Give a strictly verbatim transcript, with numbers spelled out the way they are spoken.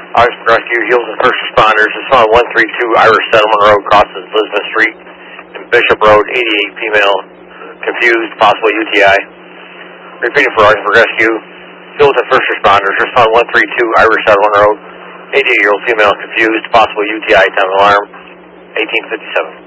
Oxford Rescue, Heels and First Responders. It's on one three two Irish Settlement Road, crosses Elizabeth Street and Bishop Road, eighty-eight female, confused, possible U T I. Repeating for Oxford Rescue, Heels and First Responders. It's on one three two Irish Settlement Road, eighty-eight-year-old female, confused, possible U T I, time of alarm, eighteen fifty-seven.